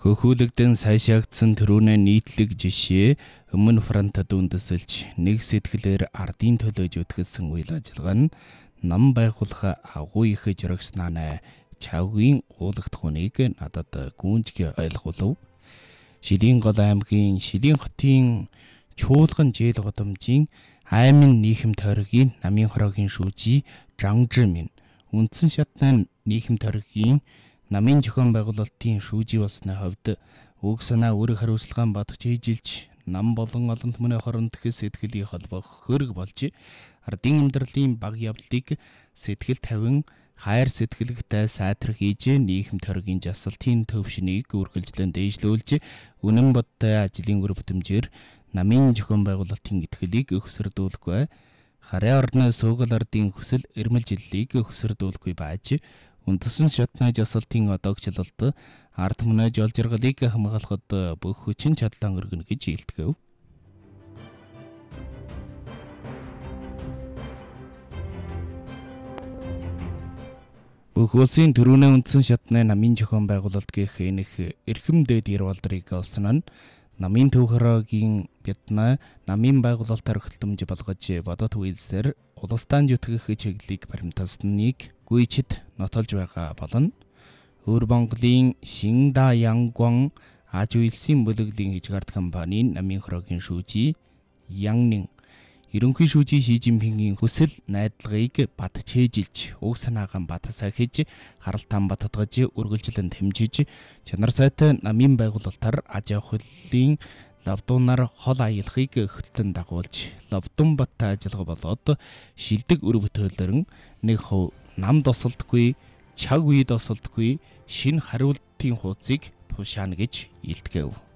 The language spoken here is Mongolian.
Хөхүүлэгдэн сайшаагдсан төрүүнээ нийтлэг жишээ өмнө фронтод үндэслэж нэг сэтгэлээр ардын төлөө зүтгэсэн үйл ажиллагаа нь нам байгуулах агуу их жирэгснаа чавгийн уулагдах хүнийг надад гүнжиг ойлгуулв. Шилийн гол аймгийн Шилийн хотын чуулган жээл годомжийн аймын нийхэм тойргийн намын хороогийн шүүжий Жангжи минь үндсэн шатны нийхэм тойргийн намын зохион байгуулалтын шүүжий болсны хувьд үг санаа үүрэг хариуцлагаан батгаж хийжилж нам болон олон түмний хооронд сэтгэлийг холбох хөрөг болж ардын амьдралын баг явдлыг сэтгэл тавин хайр сэтгэлэгтэй сайтрах хийж нийхэм тойргийн жасалтын төвшнийг үргэлжлэн дээшлүүлж үнэн бодтой ажлын үр бүтэмжээр намын зохион байгуулалтын итгэлийг өсөрдүүлэхгүй харьяа орны суугал ардын хүсэл эрмэлзлийг өсөрдүүлэхгүй байж үндэсэн шатны жасалтын одоогчлолд ард түмний жол жаргалыг хамгаалахад бүх хүчин чадлаа өргөнө гэж илтгэв. Бүх улсын төрүүнээ үндсэн шатны намын зохион байгуулалт гэх энэх эрхэм дэд ирвалдрыг олсон нь намын төв хороогийн биднээ намын байгуулалтаар хөтөлмж болгож бодот үйлсээр улстан зүтгэх чиглэлийг баримтасныг гүйчид нотолж байгаа болно. Өр Монголын Шинда Янгван аж үйлсийн бүлэглэлийн хижгард компанийн намын хороогийн шүүжий Яннин ерөнхий шүүжий Ши Жинпингийн хүсэл найдлагыг бат чэжилж уг санаагаан бат сахиж харалтан баттгаж үргэлжлэн тэмжиж чанар сайтай намын байгуулалтаар аж ахуйлын лавдуунаар хол аялахыг хөтлөн дагуулж лавдун баттай ажиллага болоод шилдэг өр бүтээлэрэн нэг хов нам досолдгүй чаг үе досолдгүй шинэ хариултын хуудсыг тушаана гэж илтгэв.